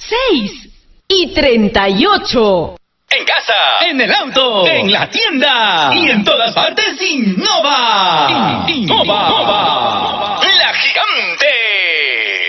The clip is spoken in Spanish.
6:38. En casa, en el auto, en la tienda y en todas partes, Innova. Innova.